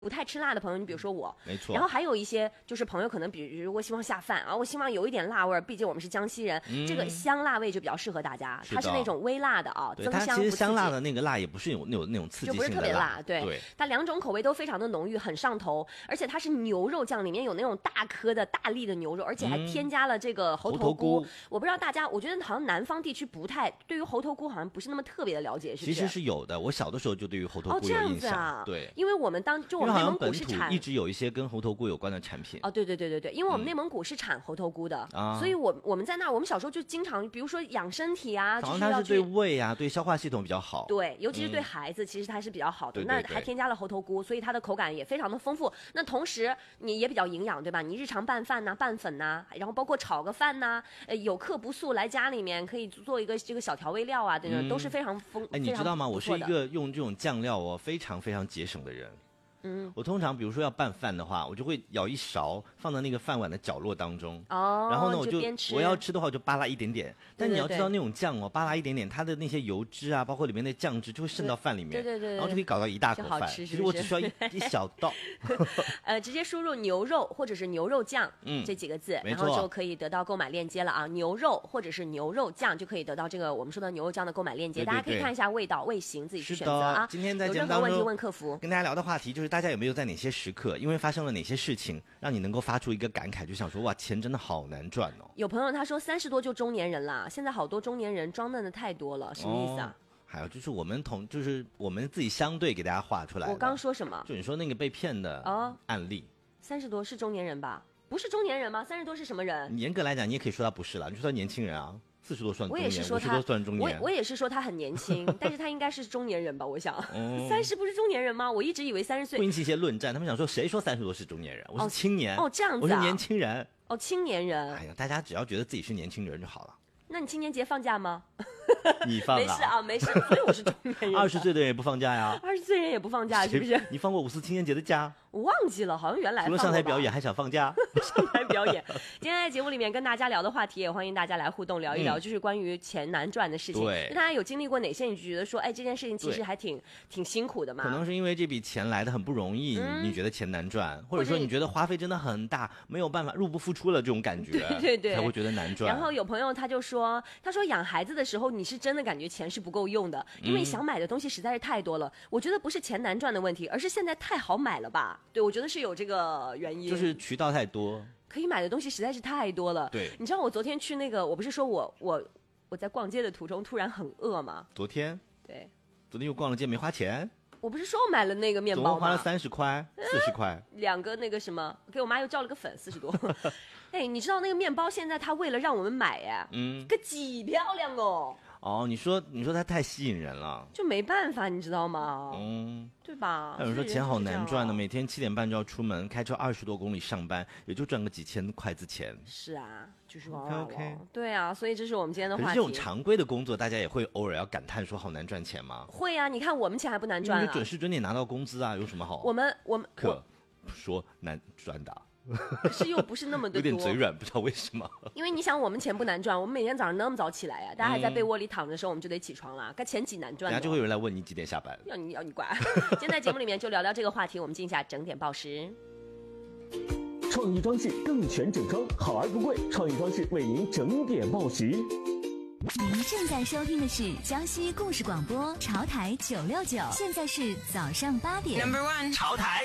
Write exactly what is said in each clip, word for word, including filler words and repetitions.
不太吃辣的朋友，你比如说我， 没错。 然后还有一些就是朋友可能比如我希望下饭啊，我希望有一点辣味儿，毕竟我们是江西人，嗯、这个香辣味就比较适合大家。它是那种微辣的啊，增香不刺激。 它其实香辣的那个辣也不是有那种那种刺激性的辣， 就不是特别辣，对。 对它两种口味都非常的浓郁，很上头，而且它是牛肉酱，里面有那种大颗的大粒的牛肉，而且还添加了这个猴头菇。嗯、我不知道大家，我觉得好像南方地区不太对于猴头菇好像不是那么特别的了解，是不是？ 其实是有的，我小的时候就对于猴头菇有印象。 哦，这样子啊， 对， 因为我们当就我们内蒙古是产。 一直有一些跟猴头菇有关的产品哦，对对对对对，因为我们内蒙古是产猴头菇的， 嗯、 所以我我们在那儿，我们小时候就经常，比如说养身体啊， 好像它是对胃啊、对消化系统比较好。 对，尤其是对孩子，嗯、其实它是比较好的。 对对对， 那还添加了猴头菇，所以它的口感也非常的丰富。那同时你也比较营养，对吧？你日常拌饭呐、啊、拌粉呐、啊，然后包括炒个饭呐、啊，呃，有课不素来家里面可以做一个这个小调味料啊，等等、嗯，都是非常丰。 哎，你知道吗？我是一个用这种酱料哦非常非常节省的人。 嗯， 我通常比如说要拌饭的话，我就会舀一勺放到那个饭碗的角落当中。 哦， 然后呢，我就我要吃的话，我就扒拉一点点。但你要知道那种酱哦，扒拉一点点，它的那些油脂啊，包括里面的酱汁就会渗到饭里面。 对对 对, 对。 然后就可以搞到一大口饭。 其实我只需要一一小道。 呃，直接输入牛肉或者是牛肉酱， 嗯， 这几个字， 然后就可以得到购买链接了啊。牛肉或者是牛肉酱就可以得到这个我们说的牛肉酱的购买链接， 对对对， 大家可以看一下味道、味型，自己去选择啊。 今天在有节目当中任何问题问客服。 跟大家聊的话题就是大家有没有在哪些时刻，因为发生了哪些事情，让你能够发出一个感慨，就想说哇，钱真的好难赚哦。 有朋友他说三十多就中年人啦，现在好多中年人装嫩的太多了，什么意思啊？ 哦，还有就是我们同就是我们自己相对给大家画出来的。 我刚说什么？ 就你说那个被骗的案例， 三十多是中年人吧？不是中年人吗？三十多是什么人？ 严格来讲，你也可以说他不是了，你说他年轻人啊。四十多算中年， 我也是说他， 五十多算中年。 我我也是说他很年轻，但是他应该是中年人吧？我想，三十、 哦、 不是中年人吗？我一直以为三十岁。 会引起一些论战，他们想说谁说三十多是中年人？我是青年。 哦，这样子、啊、 我是年轻人。 哦，青年人。 哎呀，大家只要觉得自己是年轻人就好了。 那你青年节放假吗？ 你放啊？ 没事啊，没事。所以我是中年人。 二十岁的人也不放假呀？ 二十岁人也不放假，是不是？ 你放过五四青年节的假？ 我忘记了，好像原来除了上台表演还想放假？ 上台表演。今天在节目里面跟大家聊的话题，也欢迎大家来互动聊一聊，嗯、就是关于钱难赚的事情。 对， 大家有经历过哪些？你就觉得说，哎，这件事情其实还挺挺辛苦的嘛？ 可能是因为这笔钱来的很不容易，嗯、你你觉得钱难赚，或者说你觉得花费真的很大，没有办法入不敷出了这种感觉， 对对对， 才会觉得难赚。 然后有朋友他就说，他说养孩子的时候，你是真的感觉钱是不够用的，因为想买的东西实在是太多了。嗯、我觉得不是钱难赚的问题，而是现在太好买了吧？对，我觉得是有这个原因， 就是渠道太多， 可以买的东西实在是太多了。 对， 你知道我昨天去那个，我不是说我我我在逛街的途中突然很饿吗？ 昨天， 对， 昨天又逛了街没花钱。 我不是说我买了那个面包吗？ 总共花了三十块、四十块， 两个那个什么，给我妈又叫了个粉，四十多。哎，你知道那个面包现在他为了让我们买，哎，嗯，可几漂亮哦。 哦，你说你说它太吸引人了， 就没办法，你知道吗？ 嗯， 对吧？ 有人说钱好难赚的，每天七点半就要出门，开车二十多公里上班，也就赚个几千块子钱。 是啊，就是往往 OK OK。 对啊，所以这是我们今天的话题。 可是这种常规的工作，大家也会偶尔要感叹说好难赚钱吗？ 会啊，你看我们钱还不难赚啊， 你准时准点拿到工资啊，有什么好？ 我们我们可说难赚的。 可是又不是那么的多， 有点嘴软，不知道为什么。 因为你想，我们钱不难赚，我们每天早上那么早起来呀、啊，大家还在被窝里躺着的时候，我们就得起床了。该钱几难赚， 等下就会有人来问你几点下班。 要你要你管。今天在节目里面就聊聊这个话题，我们进一下整点报时。 创意装饰更全整装，好而不贵。创意装饰为您整点报时。 您正在收听的是江西故事广播潮台九六九，现在是早上八点。 Number one 潮台。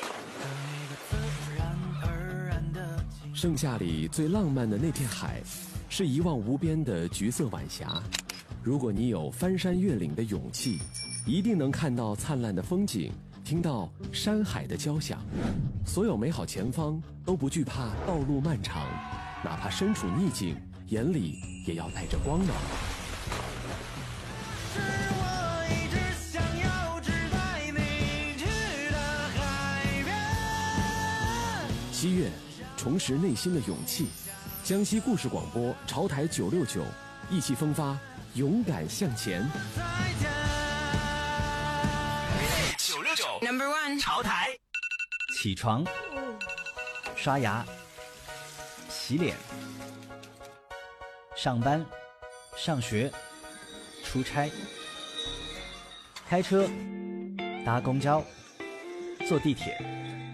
盛夏里最浪漫的那片海，是一望无边的橘色晚霞。如果你有翻山越岭的勇气，一定能看到灿烂的风景，听到山海的交响。所有美好前方都不惧怕道路漫长，哪怕身处逆境，眼里也要带着光芒。七月，重拾内心的勇气。江西故事广播潮台九六九，意气风发，勇敢向前。 九六九 Number One 潮台。 起床，刷牙，洗脸，上班，上学，出差，开车，搭公交， 坐地铁。